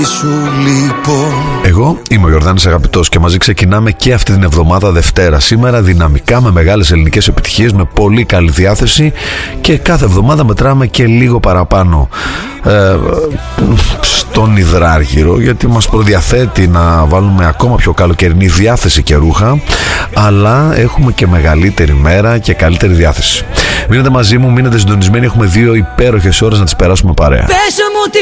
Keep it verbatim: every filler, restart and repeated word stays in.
Εγώ είμαι ο Ιορδάνης Αγαπητός και μαζί ξεκινάμε και αυτή την εβδομάδα Δευτέρα. Σήμερα δυναμικά με μεγάλες ελληνικές επιτυχίες, με πολύ καλή διάθεση και κάθε εβδομάδα μετράμε και λίγο παραπάνω ε, στον υδράργυρο, γιατί μας προδιαθέτει να βάλουμε ακόμα πιο καλοκαιρινή διάθεση και ρούχα, αλλά έχουμε και μεγαλύτερη μέρα και καλύτερη διάθεση. Μείνετε μαζί μου, μείνετε συντονισμένοι, έχουμε δύο υπέροχες ώρες να τις περάσουμε παρέα.